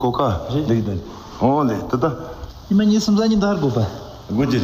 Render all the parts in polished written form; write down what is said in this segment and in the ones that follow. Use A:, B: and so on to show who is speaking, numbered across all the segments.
A: Кока, лидер. О, да, да.
B: И мы не сумзаним даргуба.
A: Гудили.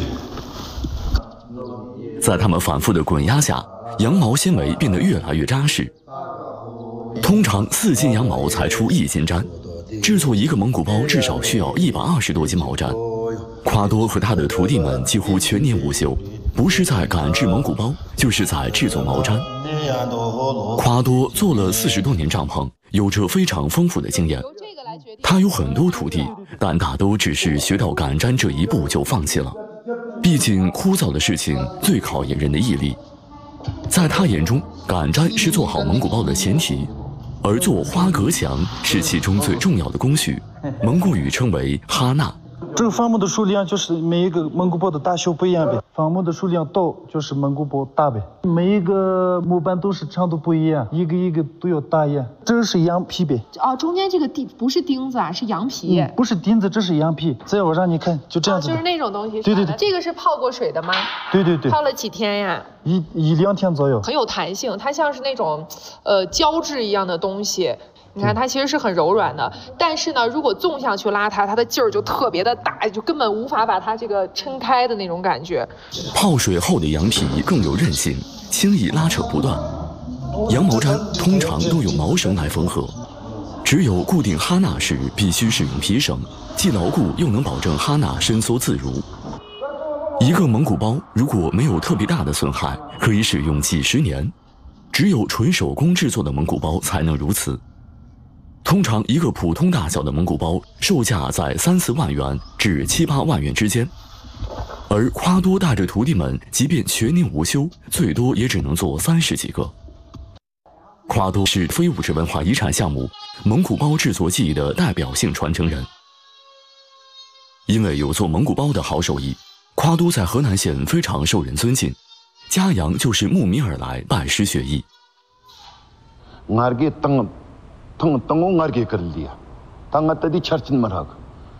C: 在它们反复的滚压下，羊毛纤维变得越来越扎实。通常4斤羊毛才出1斤毡，制作一个蒙古包至少需要120多斤毛毡。夸多和他的徒弟们几乎全年无休，不是在赶制蒙古包，就是在制作毛毡。夸多做了40多年帐篷，有着非常丰富的经验。他有很多徒弟，但大都只是学到赶毡这一步就放弃了。毕竟枯燥的事情最考验人的毅力。在他眼中，赶毡是做好蒙古包的前提，而做花格墙是其中最重要的工序，蒙古语称为哈纳。
B: 这个伐木的数量就是每一个蒙古包的大小不一样呗，伐木的数量多就是蒙古包大呗。每一个木板都是长度不一样，一个一个都要大一样。这是羊皮呗。
D: 哦，中间这个不是钉子啊，是羊皮。
B: 不是钉子，这是羊皮。再我让你看，就这样子。
D: 就是那种东西。
B: 对对对。
D: 这个是泡过水的吗？
B: 对对对。
D: 泡了几天呀
B: ？1-2天左右。
D: 很有弹性，它像是那种胶质一样的东西。你看它其实是很柔软的，但是呢，如果纵向去拉它，它的劲儿就特别的大，就根本无法把它这个撑开的那种感觉。
C: 泡水后的羊皮更有韧性，轻易拉扯不断。羊毛毡通常都用毛绳来缝合，只有固定哈纳时必须使用皮绳，既牢固又能保证哈纳伸缩自如。一个蒙古包如果没有特别大的损害，可以使用几10年，只有纯手工制作的蒙古包才能如此。通常一个普通大小的蒙古包售价在3-4万元至7-8万元之间，而夸多带着徒弟们即便全年无休，最多也只能做30几个。夸多是非物质文化遗产项目蒙古包制作技艺的代表性传承人。因为有做蒙古包的好手艺，夸多在河南县非常受人尊敬，家羊就是慕名而来拜师学艺。
A: تنگو نار کے کر لیا تنگا تدی چرچن مرag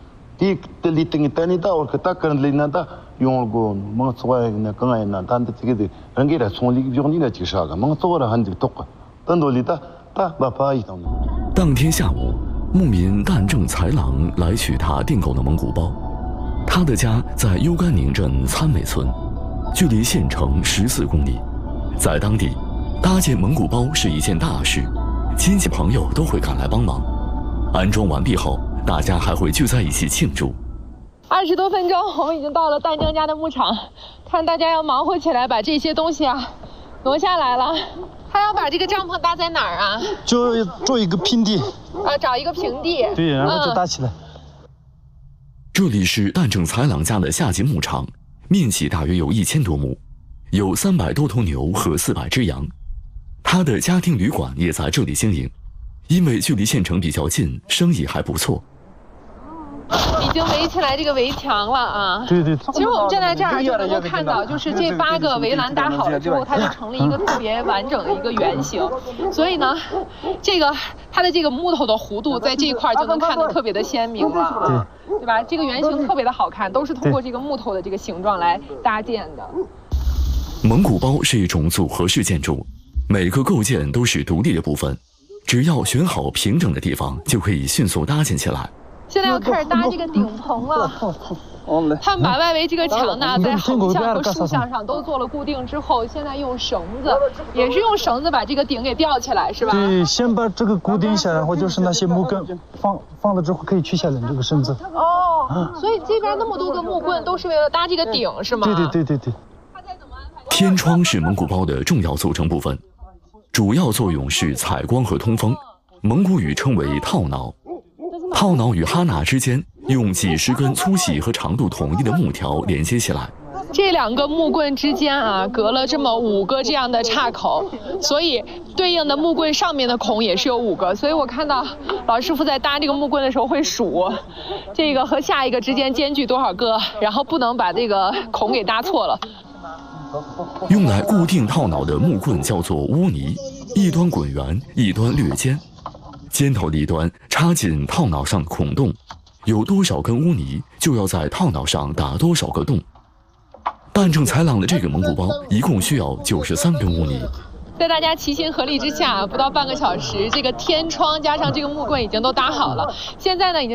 A: تیک تلی تنگی تانی دا اور کتا کرن لینا دا یون گو منگ سوای نا کنگای نا تان تیگه دی رنگی را سونلی یونی نا چیشاga منگ سوای را handik tokka当里的大把把一当。
C: 当天下午，牧民但正才郎来取他订购的蒙古包。他的家在幽甘宁镇参美村，距离县城14公里。在当地，搭建蒙古包是一件大事。亲戚朋友都会赶来帮忙，安装完毕后，大家还会聚在一起庆祝。
D: 20多分钟，我们已经到了但正家的牧场，看大家要忙活起来，把这些东西啊挪下来了。他要把这个帐篷搭在哪儿啊？
B: 就做一个平地
D: 啊，找一个平地。
B: 对，然后就搭起来。
C: 这里是但正才郎家的下级牧场，面积大约有1000多亩，有300多头牛和400只羊。他的家庭旅馆也在这里经营，因为距离县城比较近，生意还不错。
D: 已经围起来这个围墙了啊！
B: 对对。
D: 其实我们站在这儿就能够看到，就是这8个围栏搭好了之后，它就成了一个特别完整的一个圆形。所以呢，它的这个木头的弧度在这一块就能看得特别的鲜明了，对吧？这个圆形特别的好看，都是通过这个木头的这个形状来搭建的。
C: 蒙古包是一种组合式建筑。每个构件都是独立的部分，只要选好平整的地方，就可以迅速搭建起来。
D: 现在要开始搭这个顶棚了。他们把外围这个墙呢，在横向和竖向上都做了固定之后，现在用绳子，也是用绳子把这个顶给吊起来，是吧？
B: 对，先把这个固定下来，然后就是那些木棍放了之后可以取下来这个绳子。
D: 哦，所以这边那么多个木棍都是为了搭这个顶，是吗？
B: 对对对对对。
C: 天窗是蒙古包的重要组成部分。主要作用是采光和通风，蒙古语称为套挠。套挠与哈纳之间用几10根粗细和长度统一的木条连接起来。
D: 这2个木棍之间啊，隔了这么5个这样的岔口，所以对应的木棍上面的孔也是有5个。所以我看到老师傅在搭这个木棍的时候会数，这个和下一个之间间距多少个，然后不能把这个孔给搭错了。
C: 用来固定套挠的木棍叫做乌泥，一端滚圆，一端略尖，尖头的一端插进套挠上的孔洞，有多少根乌泥，就要在套挠上打多少个洞。但正才郎的这个蒙古包一共需要93根乌泥。
D: 在大家齐心合力之下，不到半个小时，这个天窗加上这个木棍已经都搭好了。现在呢，已经